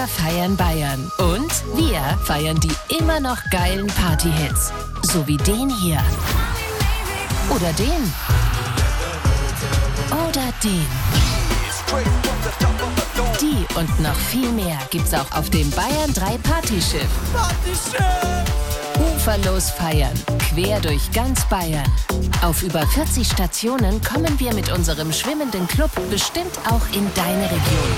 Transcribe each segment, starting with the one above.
Wir feiern Bayern. Und wir feiern die immer noch geilen Party-Hits. So wie den hier. Oder den. Oder den. Die und noch viel mehr gibt's auch auf dem Bayern 3 Partyschiff. Uferlos feiern, quer durch ganz Bayern. Auf über 40 Stationen kommen wir mit unserem schwimmenden Club bestimmt auch in deine Region.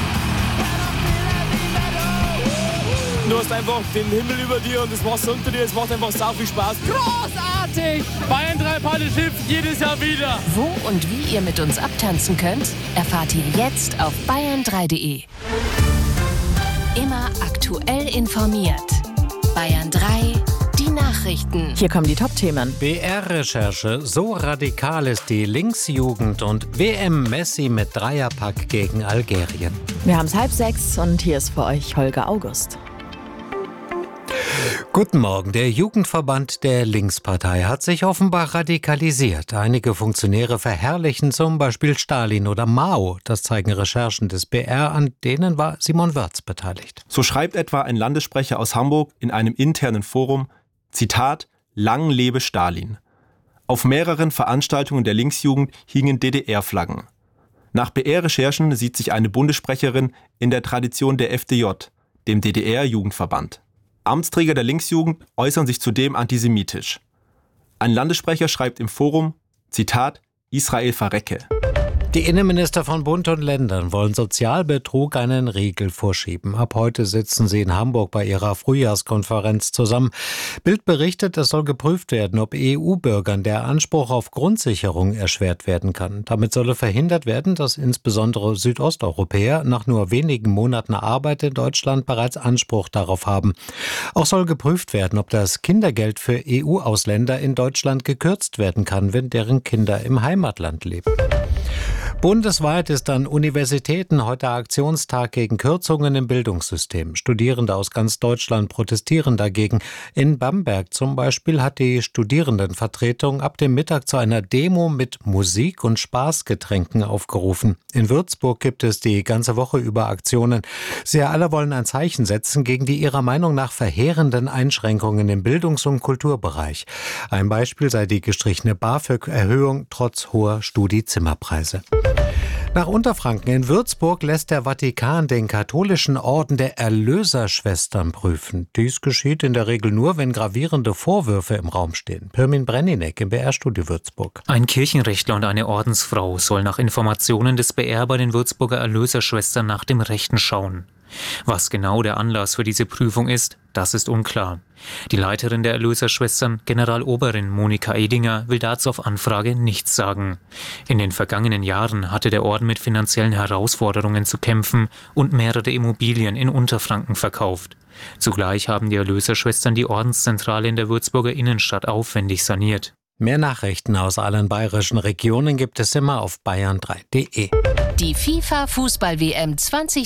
Du hast einfach den Himmel über dir und das Wasser unter dir. Es macht einfach sau viel Spaß. Großartig! Bayern 3 Partyschiff jedes Jahr wieder. Wo und wie ihr mit uns abtanzen könnt, erfahrt ihr jetzt auf bayern3.de. Immer aktuell informiert. Bayern 3, die Nachrichten. Hier kommen die Top-Themen. BR-Recherche, so radikal ist die Linksjugend und WM Messi mit Dreierpack gegen Algerien. Wir haben es 5:30 und hier ist für euch Holger August. Guten Morgen. Der Jugendverband der Linkspartei hat sich offenbar radikalisiert. Einige Funktionäre verherrlichen zum Beispiel Stalin oder Mao. Das zeigen Recherchen des BR, an denen war Simon Wörz beteiligt. So schreibt etwa ein Landessprecher aus Hamburg in einem internen Forum, Zitat, Lang lebe Stalin. Auf mehreren Veranstaltungen der Linksjugend hingen DDR-Flaggen. Nach BR-Recherchen sieht sich eine Bundessprecherin in der Tradition der FDJ, dem DDR-Jugendverband. Amtsträger der Linksjugend äußern sich zudem antisemitisch. Ein Landessprecher schreibt im Forum, Zitat, Israel verrecke. Die Innenminister von Bund und Ländern wollen Sozialbetrug einen Riegel vorschieben. Ab heute sitzen sie in Hamburg bei ihrer Frühjahrskonferenz zusammen. Bild berichtet, es soll geprüft werden, ob EU-Bürgern der Anspruch auf Grundsicherung erschwert werden kann. Damit solle verhindert werden, dass insbesondere Südosteuropäer nach nur wenigen Monaten Arbeit in Deutschland bereits Anspruch darauf haben. Auch soll geprüft werden, ob das Kindergeld für EU-Ausländer in Deutschland gekürzt werden kann, wenn deren Kinder im Heimatland leben. Bundesweit ist an Universitäten heute Aktionstag gegen Kürzungen im Bildungssystem. Studierende aus ganz Deutschland protestieren dagegen. In Bamberg zum Beispiel hat die Studierendenvertretung ab dem Mittag zu einer Demo mit Musik und Spaßgetränken aufgerufen. In Würzburg gibt es die ganze Woche über Aktionen. Sie alle wollen ein Zeichen setzen gegen die ihrer Meinung nach verheerenden Einschränkungen im Bildungs- und Kulturbereich. Ein Beispiel sei die gestrichene BAföG-Erhöhung trotz hoher Studiezimmerpreise. Nach Unterfranken in Würzburg lässt der Vatikan den katholischen Orden der Erlöserschwestern prüfen. Dies geschieht in der Regel nur, wenn gravierende Vorwürfe im Raum stehen. Pirmin Brenninek im BR-Studio Würzburg. Ein Kirchenrechtler und eine Ordensfrau soll nach Informationen des BR bei den Würzburger Erlöserschwestern nach dem Rechten schauen. Was genau der Anlass für diese Prüfung ist, das ist unklar. Die Leiterin der Erlöserschwestern, Generaloberin Monika Edinger, will dazu auf Anfrage nichts sagen. In den vergangenen Jahren hatte der Orden mit finanziellen Herausforderungen zu kämpfen und mehrere Immobilien in Unterfranken verkauft. Zugleich haben die Erlöserschwestern die Ordenszentrale in der Würzburger Innenstadt aufwendig saniert. Mehr Nachrichten aus allen bayerischen Regionen gibt es immer auf bayern3.de. Die FIFA-Fußball-WM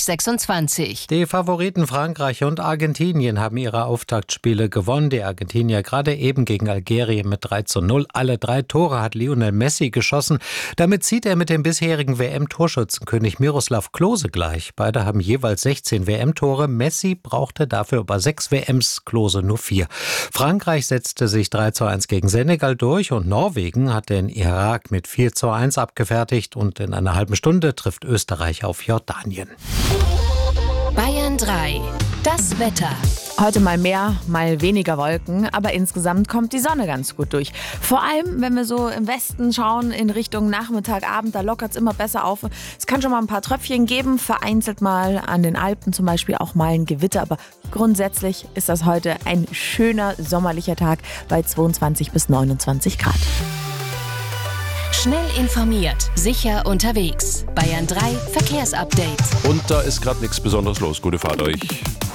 2026. Die Favoriten Frankreich und Argentinien haben ihre Auftaktspiele gewonnen. Die Argentinier gerade eben gegen Algerien mit 3:0. Alle 3 Tore hat Lionel Messi geschossen. Damit zieht er mit dem bisherigen WM-Torschützenkönig Miroslav Klose gleich. Beide haben jeweils 16 WM-Tore. Messi brauchte dafür über 6 WMs, Klose nur 4. Frankreich setzte sich 3:1 gegen Senegal durch und Norwegen hat den Irak mit 4:1 abgefertigt und in einer halben Stunde trifft Österreich auf Jordanien. Bayern 3, das Wetter. Heute mal mehr, mal weniger Wolken, aber insgesamt kommt die Sonne ganz gut durch. Vor allem, wenn wir so im Westen schauen, in Richtung Nachmittag, Abend, da lockert es immer besser auf. Es kann schon mal ein paar Tröpfchen geben, vereinzelt mal an den Alpen zum Beispiel auch mal ein Gewitter. Aber grundsätzlich ist das heute ein schöner sommerlicher Tag bei 22 bis 29 Grad. Schnell informiert, sicher unterwegs. Bayern 3 Verkehrsupdate. Und da ist gerade nichts Besonderes los. Gute Fahrt euch.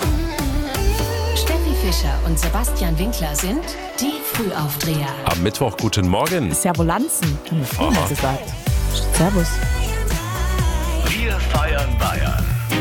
Steffi Fischer und Sebastian Winkler sind die Frühaufdreher. Am Mittwoch guten Morgen. Servolanzen. Servus. Wir feiern Bayern.